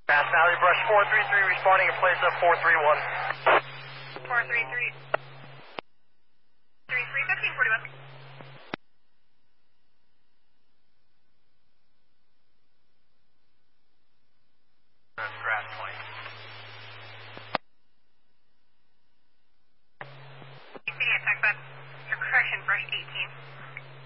Mass Valley Brush 433 responding in place of 431. 433.